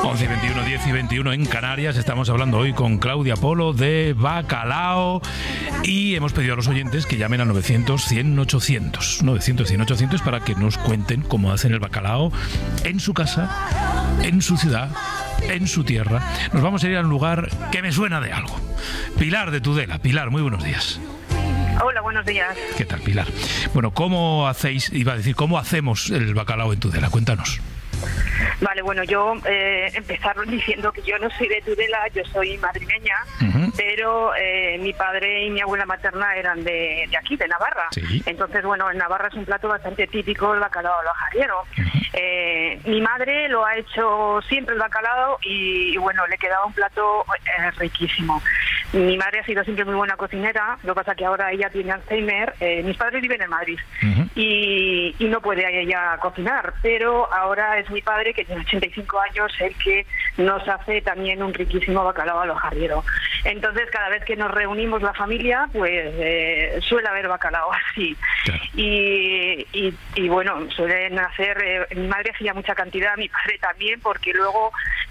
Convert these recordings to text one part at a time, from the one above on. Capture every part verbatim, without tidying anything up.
once y veintiuno, diez y veintiuno en Canarias. Estamos hablando hoy con Claudia Polo de bacalao y hemos pedido a los oyentes que llamen a novecientos, cien, ochocientos. novecientos, cien, ochocientos para que nos cuenten cómo hacen el bacalao en su casa, en su ciudad, en su tierra. Nos vamos a ir a un lugar que me suena de algo. Pilar de Tudela. Pilar, muy buenos días. Hola, buenos días. ¿Qué tal, Pilar? Bueno, ¿cómo hacéis, iba a decir, cómo hacemos el bacalao en Tudela? Cuéntanos. Vale, bueno, yo eh, empezar diciendo que yo no soy de Tudela, yo soy madrileña, uh-huh. pero eh, mi padre y mi abuela materna eran de, de aquí, de Navarra. Sí. Entonces, bueno, en Navarra es un plato bastante típico el bacalao al ajariero. Uh-huh. Eh, mi madre lo ha hecho siempre el bacalao y, y bueno, le quedaba un plato eh, riquísimo. Mi madre ha sido siempre muy buena cocinera, lo que pasa que ahora ella tiene Alzheimer. Eh, mis padres viven en Madrid uh-huh. y, y no puede ella cocinar, pero ahora es mi padre, que tiene ochenta y cinco años, el que nos hace también un riquísimo bacalao al ajariero. Entonces, cada vez que nos reunimos la familia, pues eh, suele haber bacalao así. Claro. Y, y, y bueno, suelen hacer, eh, mi madre hacía mucha cantidad, mi padre también, porque luego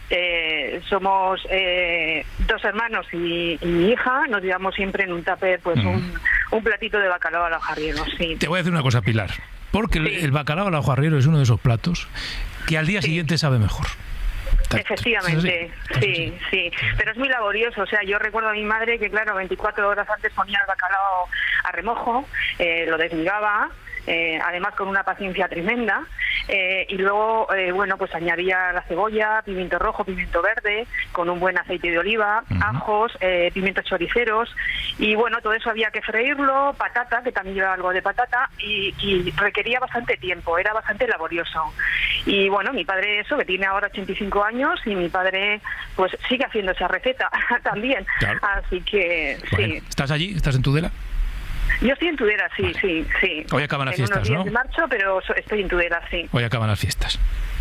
eh, somos eh, dos hermanos y, y mi hija, nos llevamos siempre en un tupper pues mm. un, un platito de bacalao al ajariero. Sí. Te voy a decir una cosa, Pilar, porque sí. el, el bacalao al ajariero es uno de esos platos que al día sí. siguiente sabe mejor. Efectivamente, sí, sí, pero es muy laborioso. O sea, yo recuerdo a mi madre que, claro, veinticuatro horas antes ponía el bacalao a remojo, eh, lo desmigaba, eh, además con una paciencia tremenda, eh, y luego, eh, bueno, pues añadía la cebolla, pimiento rojo, pimiento verde, con un buen aceite de oliva, uh-huh. ajos, eh, pimientos choriceros, y bueno, todo eso había que freírlo, patata, que también llevaba algo de patata, y, y requería bastante tiempo, era bastante laborioso. Y bueno, mi padre eso, que tiene ahora ochenta y cinco años, y mi padre pues sigue haciendo esa receta también, claro. Así que bueno, sí. ¿Estás allí? ¿Estás en Tudela? Yo estoy en Tudela, sí, vale. sí, sí. Hoy acaban las en fiestas, unos días ¿no? marcho, pero estoy en Tudela, sí. Hoy acaban las fiestas.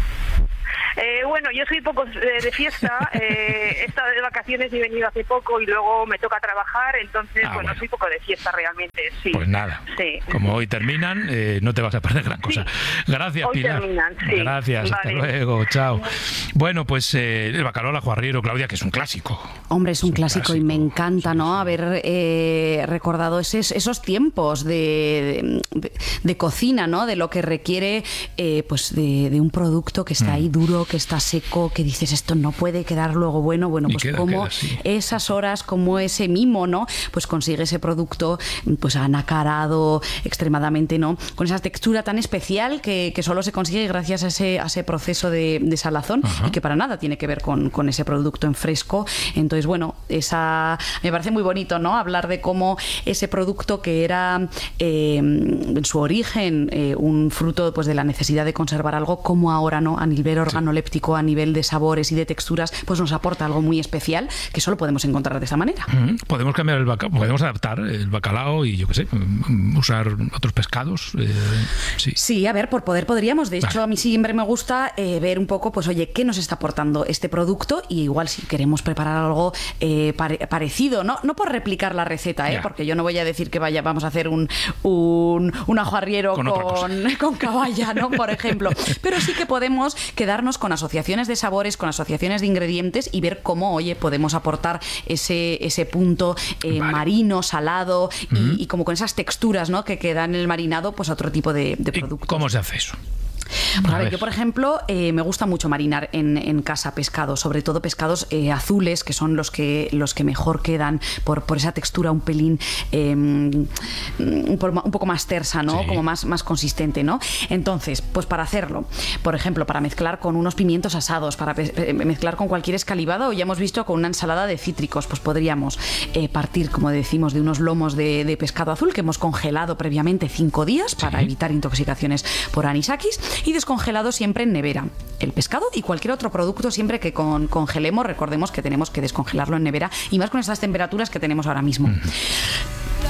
Eh, bueno, yo soy poco de, de fiesta, eh, he estado de vacaciones y he venido hace poco y luego me toca trabajar, entonces, ah, bueno, bueno, soy poco de fiesta realmente, sí. Pues nada, sí. Como hoy terminan, eh, no te vas a perder gran cosa. Sí. Gracias, hoy Pilar. Terminan, sí. Gracias, vale. Hasta luego, chao. Bueno, pues eh, el bacalao al ajariero, Claudia, que es un clásico. Hombre, es un, es un clásico, clásico y me encanta, sí, ¿no? Sí. Haber eh, recordado esos, esos tiempos de, de, de cocina, ¿no? De lo que requiere, eh, pues, de, de un producto que está mm. ahí duro, que está seco, que dices esto no puede quedar luego bueno, bueno, pues queda, como queda, sí. esas horas, como ese mimo, ¿no? Pues consigue ese producto pues anacarado extremadamente, ¿no? Con esa textura tan especial que, que solo se consigue gracias a ese, a ese proceso de, de salazón. Ajá. Y que para nada tiene que ver con, con ese producto en fresco. Entonces, bueno, esa me parece muy bonito, ¿no? Hablar de cómo ese producto que era eh, en su origen eh, un fruto pues de la necesidad de conservar algo, como ahora, ¿no? A nivel organoléptico, a nivel de sabores y de texturas, pues nos aporta algo muy especial que solo podemos encontrar de esa manera. Mm, podemos cambiar el bacalao, podemos adaptar el bacalao y yo qué sé, usar otros pescados. Eh, sí. sí, a ver, por poder podríamos. De hecho, vale. a mí siempre me gusta eh, ver un poco, pues oye, ¿qué nos está aportando este producto? Y igual si queremos preparar algo eh, pare parecido, no no por replicar la receta, ¿eh? Porque yo no voy a decir que vaya, vamos a hacer un un, un ajuarriero con, con, con caballa, ¿no? Por ejemplo. Pero sí que podemos quedarnos con asociaciones de sabores, con asociaciones de ingredientes y ver cómo, oye, podemos aportar ese, ese punto eh, vale. marino, salado y, uh-huh. y como con esas texturas, ¿no? Que quedan en el marinado, pues otro tipo de, de productos. ¿Cómo se hace eso? Pues a, a ver, ver, yo por ejemplo eh, me gusta mucho marinar en, en casa pescados, sobre todo pescados eh, azules, que son los que los que mejor quedan por, por esa textura un pelín eh, un, un poco más tersa, ¿no? Sí. Como más, más consistente, ¿no? Entonces, pues para hacerlo, por ejemplo, para mezclar con unos pimientos asados, para mezclar con cualquier escalivado, o ya hemos visto con una ensalada de cítricos, pues podríamos eh, partir, como decimos, de unos lomos de, de pescado azul que hemos congelado previamente cinco días sí. para evitar intoxicaciones por anisakis. Y descongelado siempre en nevera. El pescado y cualquier otro producto, siempre que con, congelemos, recordemos que tenemos que descongelarlo en nevera, y más con estas temperaturas que tenemos ahora mismo. Mm.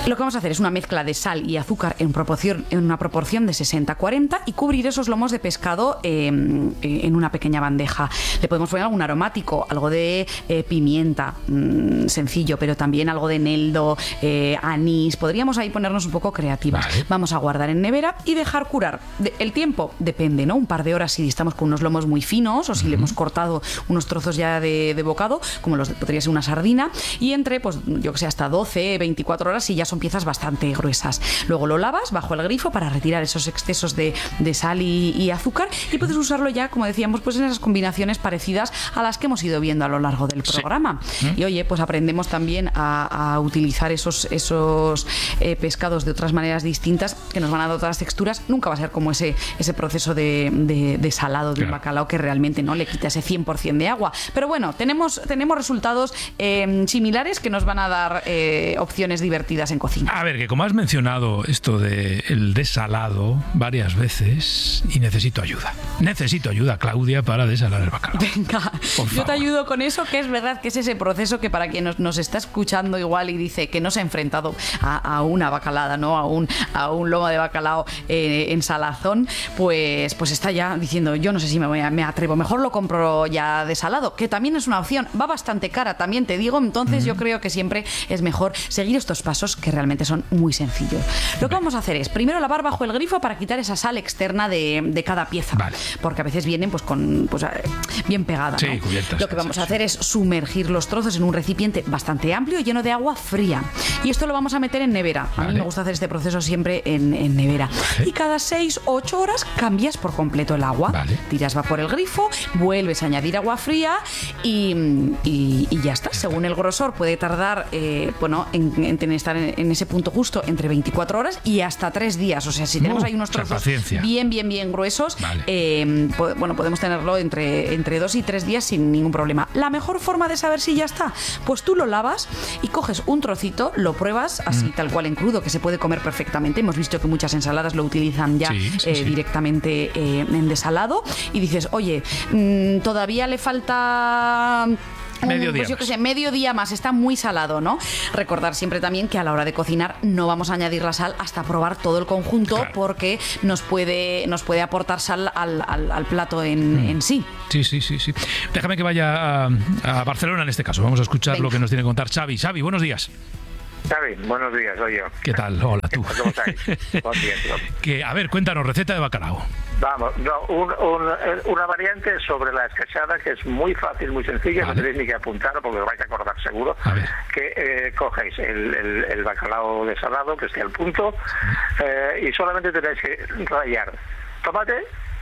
Lo que vamos a hacer es una mezcla de sal y azúcar en, proporción, en una proporción de sesenta cuarenta y cubrir esos lomos de pescado eh, en una pequeña bandeja. Le podemos poner algún aromático, algo de eh, pimienta, mmm, sencillo, pero también algo de eneldo, eh, anís. Podríamos ahí ponernos un poco creativas. Vale. Vamos a guardar en nevera y dejar curar. De, el tiempo depende, ¿no? Un par de horas si estamos con unos lomos muy finos o si uh-huh. le hemos cortado unos trozos ya de, de bocado, como los de, podría ser una sardina, y entre, pues yo que sé, hasta doce, veinticuatro horas si ya son piezas bastante gruesas. Luego lo lavas bajo el grifo para retirar esos excesos de, de sal y, y azúcar, y puedes usarlo ya, como decíamos, pues en esas combinaciones parecidas a las que hemos ido viendo a lo largo del programa. Sí. Y oye, pues aprendemos también a, a utilizar esos, esos eh, pescados de otras maneras distintas que nos van a dar otras texturas. Nunca va a ser como ese, ese proceso de, de, de salado de claro. un bacalao que realmente no le quita ese cien por ciento de agua. Pero bueno, tenemos, tenemos resultados eh, similares que nos van a dar eh, opciones divertidas en cocina. A ver, que como has mencionado esto de el desalado varias veces y necesito ayuda. Necesito ayuda, Claudia, para desalar el bacalao. Venga, yo te ayudo con eso, que es verdad que es ese proceso que para quien nos, nos está escuchando igual y dice que no se ha enfrentado a, a una bacalada, ¿no? A un, a un lomo de bacalao eh, en salazón, pues, pues está ya diciendo, yo no sé si me, voy a, me atrevo, mejor lo compro ya desalado, que también es una opción, va bastante cara, también te digo, entonces mm. yo creo que siempre es mejor seguir estos pasos que realmente son muy sencillos. Lo que vamos a hacer es primero lavar bajo el grifo para quitar esa sal externa de, de cada pieza, vale. porque a veces vienen pues con pues, bien pegada, sí, ¿no? cubiertas. Lo que vamos a hacer es sumergir los trozos en un recipiente bastante amplio lleno de agua fría, y esto lo vamos a meter en nevera. A vale. mí me gusta hacer este proceso siempre en, en nevera, vale. y cada seis u ocho horas cambias por completo el agua, vale. tiras va por el grifo, vuelves a añadir agua fría y, y, y ya está. Según el grosor puede tardar eh, bueno, en, en estar en, en ese punto justo entre veinticuatro horas y hasta tres días. O sea, si tenemos uh, ahí unos trozos bien, bien, bien gruesos, vale. eh, po- bueno, podemos tenerlo entre, entre dos y tres días sin ningún problema. La mejor forma de saber si ya está, pues tú lo lavas y coges un trocito, lo pruebas así, mm. tal cual en crudo, que se puede comer perfectamente. Hemos visto que muchas ensaladas lo utilizan ya sí, sí, eh, sí. directamente eh, en desalado, y dices, oye, mmm, todavía le falta... Medio día, pues yo que sé, medio día más, está muy salado, ¿no? Recordar siempre también que a la hora de cocinar no vamos a añadir la sal hasta probar todo el conjunto, claro. porque nos puede, nos puede aportar sal al, al, al plato en, mm. en sí. Sí, sí, sí, sí. Déjame que vaya a, a Barcelona en este caso. Vamos a escuchar Venga. lo que nos tiene que contar Xavi. Xavi, buenos días. Xavi, buenos días, soy yo. ¿Qué tal? Hola, tú. ¿Cómo estáis? Buen día, que, a ver, cuéntanos, receta de bacalao. Vamos, no, un, un, una variante sobre la escachada que es muy fácil, muy sencilla, vale. no tenéis ni que apuntarlo porque os vais a acordar seguro, a que eh, cogéis el, el, el bacalao desalado, que esté al punto, eh, y solamente tenéis que rallar tomate,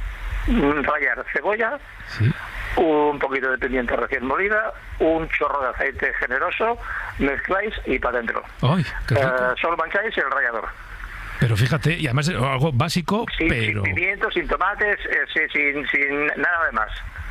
rallar cebolla, sí. un poquito de pimienta recién molida, un chorro de aceite generoso, mezcláis y para adentro. ¡Ay, qué rico! Eh, solo mancháis el rallador. Pero fíjate, y además algo básico, sin, pero... Sin pimientos, sin tomates, eh, sin, sin nada de más.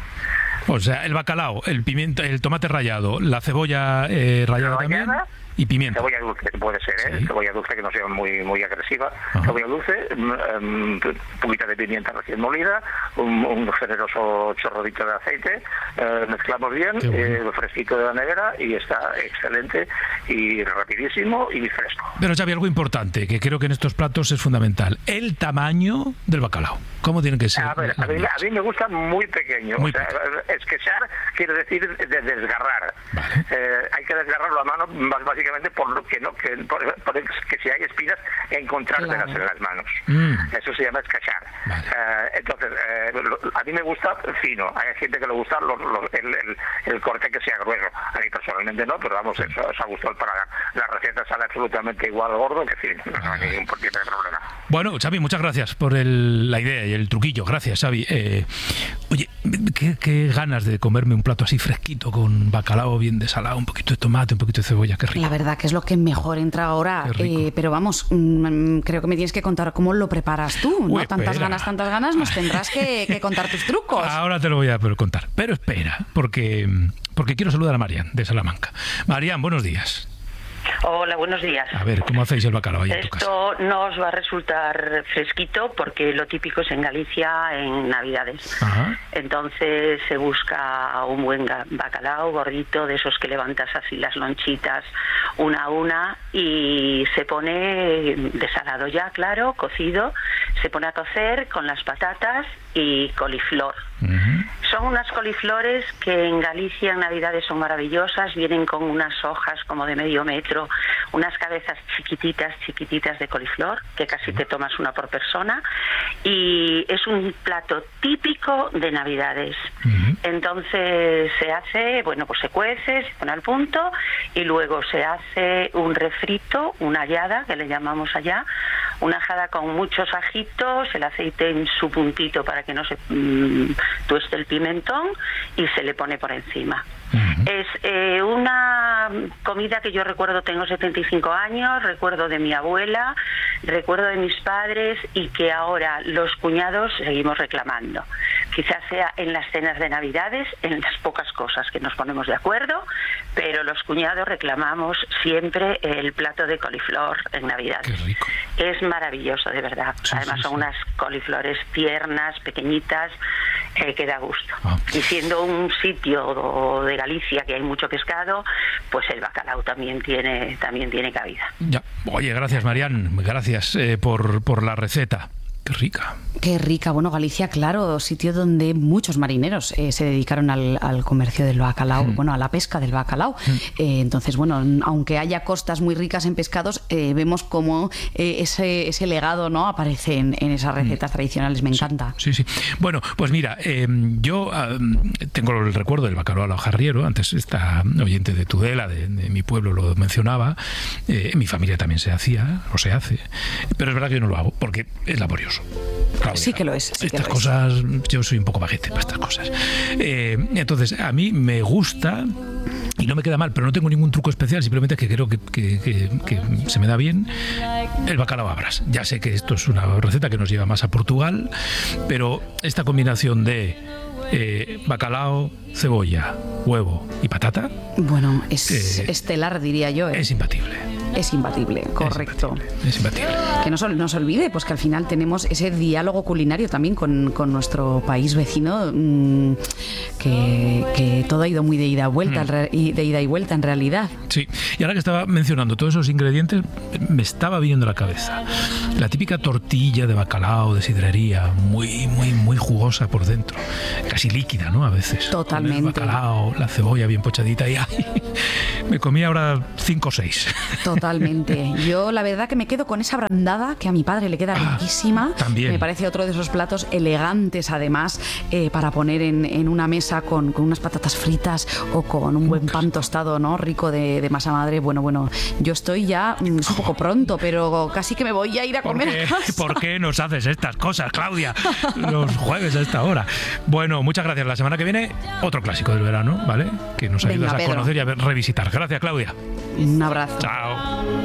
O sea, el bacalao, el pimiento, el tomate rallado, la cebolla eh, rallada también... Y pimienta. Cebolla dulce, puede ser, ¿eh? Sí. Cebolla dulce que no sea muy muy agresiva. Ajá. Cebolla dulce, un um, poquito de pimienta recién molida, un, un generoso chorrodito de aceite, eh, mezclamos bien, bueno. eh, fresquito de la nevera y está excelente y rapidísimo y fresco. Pero Xavi, algo importante que creo que en estos platos es fundamental, el tamaño del bacalao. ¿Cómo tiene que ser? A ver, a mí, a mí me gusta muy pequeño. Muy o sea, pequeño. Esquechar quiere decir de desgarrar. Vale. Eh, hay que desgarrarlo a mano más básicamente por lo que no que, por, por, que si hay espinas encontrárselas claro. en las manos. Mm. Eso se llama escachar. Vale. Eh, entonces, eh, lo, a mí me gusta fino. Hay gente que le gusta lo, lo, el, el, el corte que sea grueso. A mí personalmente no, pero vamos, sí. eso, eso ha gustado para la, la receta sale absolutamente igual gordo que sí, no hay ningún tipo de problema. Bueno, Xavi, muchas gracias por el, la idea y el truquillo. Gracias, Xavi. Eh, oye, ¿qué, qué ganas de comerme un plato así fresquito con bacalao bien desalado, un poquito de tomate, un poquito de cebolla, qué rico. La verdad que es lo que mejor entra ahora, eh, pero vamos, mmm, creo que me tienes que contar cómo lo preparas tú, ¿no? Uy, tantas espera. ganas, tantas ganas, nos tendrás que, que contar tus trucos. Ahora te lo voy a contar, pero espera, porque, porque quiero saludar a Marian de Salamanca. Marian, buenos días. Hola, buenos días. A ver, ¿cómo hacéis el bacalao ahí en tu casa? Esto no os va a resultar fresquito porque lo típico es en Galicia en Navidades. Ajá. Entonces se busca un buen bacalao gordito, de esos que levantas así las lonchitas una a una, y se pone desalado ya, claro, cocido, se pone a cocer con las patatas y coliflor. Uh-huh. Son unas coliflores que en Galicia en Navidades son maravillosas, vienen con unas hojas como de medio metro, unas cabezas chiquititas, chiquititas de coliflor, que casi te tomas una por persona, y es un plato típico de Navidades. Uh-huh. Entonces se hace, bueno, pues se cuece, se pone al punto, y luego se hace un refrito, una hallada, que le llamamos allá, una ajada con muchos ajitos, el aceite en su puntito para que no se mmm, tueste el pimentón, y se le pone por encima. Uh-huh. Es eh, una comida que yo recuerdo, tengo setenta y cinco años, recuerdo de mi abuela, recuerdo de mis padres, y que ahora los cuñados seguimos reclamando. Quizás sea en las cenas de Navidades, en las pocas cosas que nos ponemos de acuerdo, pero los cuñados reclamamos siempre el plato de coliflor en Navidades. Qué rico. Es maravilloso, de verdad. Sí, Además sí, son sí. unas coliflores tiernas, pequeñitas, eh, que da gusto. Oh. Y siendo un sitio de Galicia que hay mucho pescado, pues el bacalao también tiene también tiene cabida. Ya. Oye, gracias, Marian, gracias eh, por, por la receta. Qué rica. Qué rica. Bueno, Galicia, claro, sitio donde muchos marineros eh, se dedicaron al, al comercio del bacalao, mm. bueno, a la pesca del bacalao. Mm. Eh, entonces, bueno, aunque haya costas muy ricas en pescados, eh, vemos cómo eh, ese, ese legado, ¿no?, aparece en, en esas recetas mm. tradicionales. Me encanta. Sí, sí. sí. Bueno, pues mira, eh, yo eh, tengo el recuerdo del bacalao a la jarriero. Antes esta oyente de Tudela, de, de mi pueblo, lo mencionaba. Eh, en mi familia también se hacía, o se hace. Pero es verdad que yo no lo hago porque es laborioso. Claudia, sí que lo es. Sí estas que lo cosas, es. Yo soy un poco bajete para estas cosas. Eh, entonces, a mí me gusta y no me queda mal, pero no tengo ningún truco especial, simplemente que creo que, que, que, que se me da bien el bacalao a bras. Ya sé que esto es una receta que nos lleva más a Portugal, pero esta combinación de eh, bacalao, cebolla, huevo y patata, bueno, es eh, estelar, diría yo. ¿eh? Es imbatible. Es imbatible, correcto. Es imbatible. Que no, no se olvide, pues que al final tenemos ese diálogo culinario también con, con nuestro país vecino, mmm, que, que todo ha ido muy de ida, vuelta, mm. de ida y vuelta en realidad. Sí, y ahora que estaba mencionando todos esos ingredientes, me estaba viniendo a la cabeza la típica tortilla de bacalao de sidrería, muy, muy, muy jugosa por dentro, casi líquida, ¿no? A veces. Totalmente. Con el bacalao, la cebolla bien pochadita y ¡ay! Me comí ahora cinco o seis. Totalmente. Yo la verdad que me quedo con esa brandada que a mi padre le queda ah, riquísima. También. Me parece otro de esos platos elegantes, además, eh, para poner en, en una mesa con, con unas patatas fritas o con un buen pan tostado, ¿no? Rico de, de masa madre. Bueno, bueno, yo estoy ya, es un poco pronto, pero casi que me voy a ir a comer. ¿Por qué, a casa. ¿Por qué nos haces estas cosas, Claudia? Los jueves a esta hora. Bueno, muchas gracias. La semana que viene, otro clásico del verano, ¿vale? Que nos ayudas Venga, a Pedro. conocer y a revisitar. Gracias, Claudia. Un abrazo. Chao.